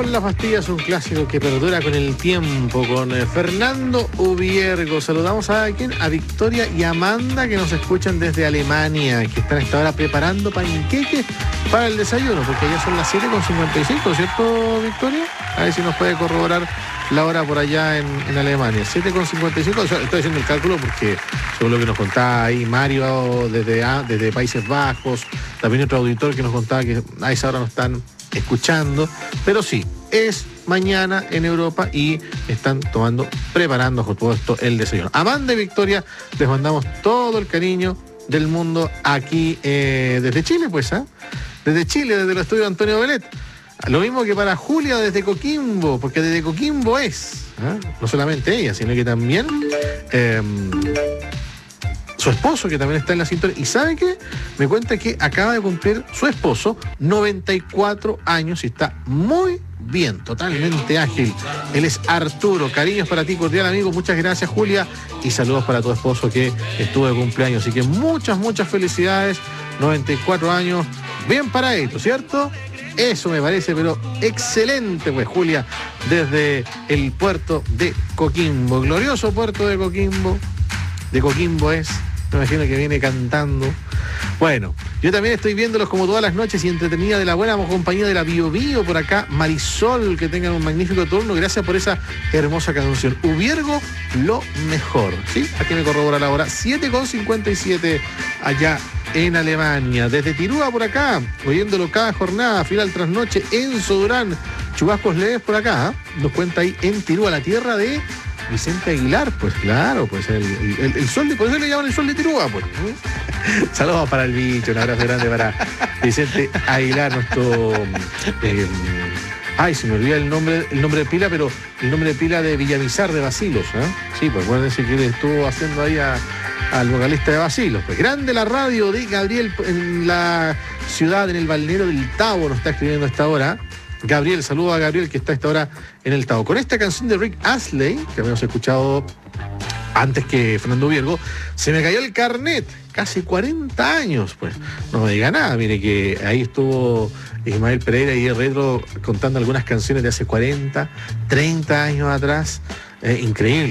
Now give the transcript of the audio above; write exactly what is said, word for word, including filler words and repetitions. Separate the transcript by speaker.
Speaker 1: con las pastillas, un clásico que perdura con el tiempo, con eh, Fernando Ubiergo. Saludamos a quién, a Victoria y Amanda, que nos escuchan desde Alemania, que están a esta hora preparando panqueques para el desayuno, porque ya son las siete con cincuenta y cinco, ¿cierto, Victoria? A ver si nos puede corroborar la hora por allá en, en Alemania. siete con cincuenta y cinco, estoy haciendo el cálculo porque según lo que nos contaba ahí Mario desde, desde Países Bajos, también otro auditor que nos contaba que a esa hora no están escuchando, pero sí, es mañana en Europa y están tomando, preparando por todo esto el desayuno. Amanda y Victoria, les mandamos todo el cariño del mundo aquí eh, desde Chile, pues, ¿eh? Desde Chile, desde el estudio de Antonio Belet. Lo mismo que para Julia desde Coquimbo, porque desde Coquimbo es, ¿eh? No solamente ella, sino que también eh, su esposo, que también está en la sintonía. ¿Y sabe qué? Me cuenta que acaba de cumplir su esposo noventa y cuatro años y está muy bien, totalmente ágil. Él es Arturo. Cariños para ti, cordial amigo. Muchas gracias, Julia. Y saludos para tu esposo que estuvo de cumpleaños. Así que muchas, muchas felicidades. noventa y cuatro años. Bien para esto, ¿cierto? Eso me parece, pero excelente, pues, Julia, desde el puerto de Coquimbo. Glorioso puerto de Coquimbo. De Coquimbo es, me imagino que viene cantando. Bueno, yo también estoy viéndolos como todas las noches y entretenida de la buena compañía de la Bio Bio por acá. Marisol, que tengan un magnífico turno. Gracias por esa hermosa canción. Ubiergo, lo mejor. ¿Sí? Aquí me corrobora la hora. siete con cincuenta y siete allá en Alemania. Desde Tirúa por acá, oyéndolo cada jornada, final tras noche. Enzo Durán, chubascos leves por acá. ¿eh? Nos cuenta ahí en Tirúa, la tierra de Vicente Aguilar, pues claro, pues el, el, el sol de, por eso le llaman el sol de Tirúa, pues. Saludos para el bicho, un abrazo grande para Vicente Aguilar, nuestro eh, ay, se me olvida el nombre, el nombre de pila, pero el nombre de pila de Villamizar de Basilos, ¿eh? Sí, pues acuérdense que él estuvo haciendo ahí a, al vocalista de Basilos. Pues grande la radio de Gabriel en la ciudad, en el balneario del Tabo, nos está escribiendo a esta hora. Gabriel, saludo a Gabriel que está a esta hora en el Tabo. Con esta canción de Rick Astley, que habíamos escuchado antes que Fernando Ubiergo, se me cayó el carnet. Casi cuarenta años, pues. No me diga nada, mire que ahí estuvo Ismael Pereira y el Retro contando algunas canciones de hace cuarenta, treinta años atrás. Eh, increíble.